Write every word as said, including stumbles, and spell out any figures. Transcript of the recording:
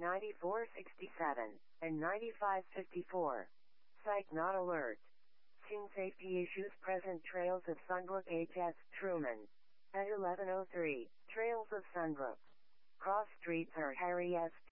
ninety-four sixty-seven, and ninety-five fifty-four. Site not alert. Scene safety issues present. Trails of Sunbrook H S. Truman. At eleven oh three, Trails of Sunbrook. Cross streets are Harry S.